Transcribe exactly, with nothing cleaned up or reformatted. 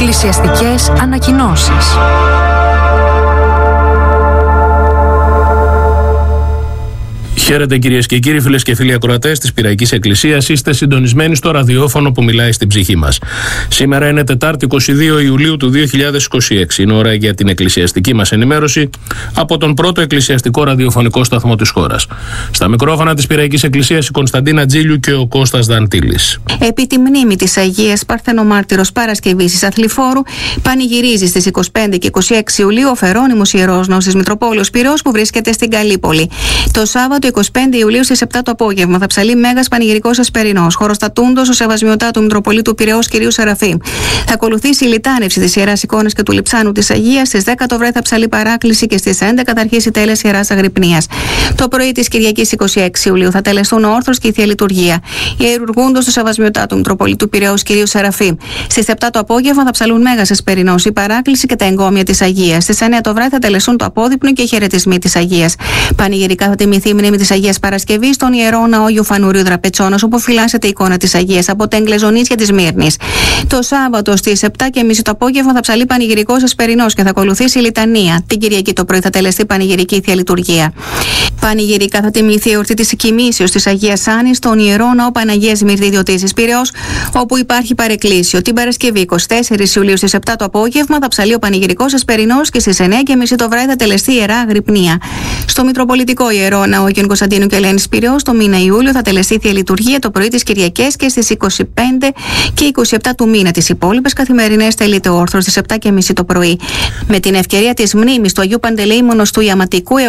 Εκκλησιαστικές ανακοινώσεις. Χαίρετε κυρίες και κύριοι, φίλες και φίλοι ακροατές της Πειραϊκής Εκκλησίας. Είστε συντονισμένοι στο ραδιόφωνο που μιλάει στην ψυχή μας. Σήμερα είναι Τετάρτη εικοστή δεύτερη Ιουλίου του δύο χιλιάδες είκοσι έξι. Είναι ώρα για την εκκλησιαστική μας ενημέρωση από τον πρώτο εκκλησιαστικό ραδιοφωνικό σταθμό της χώρας. Στα μικρόφωνα της Πειραϊκής Εκκλησίας η Κωνσταντίνα Τζίλιου και ο Κώστας Δαντήλης. Επί τη μνήμη της Αγίας Παρθενομάρτυρος Παρασκευής της Αθληφόρου, πανηγυρίζει στις είκοσι πέντε και είκοσι έξι Ιουλίου ο Φερόνιμος Ιερός Ναός της Μητροπόλεως Πειραιώς που βρίσκεται στην Καλύπολη. Το Σάββατο εικοστή πέμπτη Ιουλίου στις επτά το απόγευμα θα ψαλεί Μέγας Πανηγυρικός Ασπερινός, χωροστατούντος ο Σεβασμιωτάτου Μητροπολίτου Πειραιώς κυρίου Σεραφείμ. Θα ακολουθήσει η λιτάνευση της Ιεράς Εικόνας και του Λειψάνου της Αγίας. Στις δέκα το βράδυ θα ψαλεί Παράκληση και στις έντεκα θα αρχίσει η τέλεση Ιεράς Αγρυπνίας. Το πρωί της Κυριακής εικοστή έκτη Ιουλίου θα τελεστούν ο όρθρος και η Θεία Λειτουργία. Ιερουργούντος του Σεβασμιωτάτου Μητροπολίτου Πειραιώς κυρίου Σεραφείμ. Στις επτά το απόγευμα θα ψαλούν Μέγας Ασπερινός, η Παράκληση και τα εγκόμια της Αγίας. Στις εννέα το βράδυ θα τελεστούν το απόδειπνο και οι χαιρετισμοί της Αγίας. Πανηγυρικά θα τιμηθεί η μνήμη της Αγίας Παρασκευής στον Ιερό Ναό Αγίου Φανουρίου Δραπετσόνος, όπου φυλάσσεται η εικόνα της Αγίας από τα εγκλεζονίσια της Μύρνης. Το Σάββατο στις επτά και μισή το απόγευμα θα ψαλεί Πανηγυρικός Ασπερινός και θα ακολουθήσει η Λιτανία. Την Κυριακή το πρωί θα τελεστεί Πανηγυρική Θεία Λειτουργία. Πανηγυρικά θα τιμηθεί η εορτή της Κοιμήσεως της Αγίας Άννης στον Ιερό Ναό Παναγίας Μυρδίδιωτής Πειραιώς, όπου υπάρχει παρεκκλήσιο. Την Παρασκευή εικοστή τέταρτη Ιουλίου στις επτά το απόγευμα θα ψαλεί ο Πανηγυρικός Ασπερινός και στις εννέα και μισή το βράδυ θα τελεστεί η Ιερά Αγρυπνία. Στο Μητροπολιτικό Ιερό Ναό Αγίων Κωνσταντίνου και Ελένης Πειραιώς το μήνα Ιούλιο θα τελεστεί η Θεία Λειτουργία το πρωί της Κυριακής και στις είκοσι πέντε και είκοσι επτά του μήνα. Τις υπόλοιπες καθημερινές τελείται ο όρθρος στις επτά και μισή το πρωί. Με την ευκαιρία της μνήμης του Αγίου Παντελεήμονος του Ιαματικού